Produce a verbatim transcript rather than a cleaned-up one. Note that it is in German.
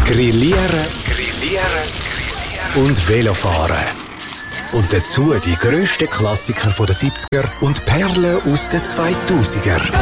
Grillieren, Grillieren, Grillieren und Velofahren. Und dazu die grössten Klassiker der siebziger und Perlen aus den zweitausender.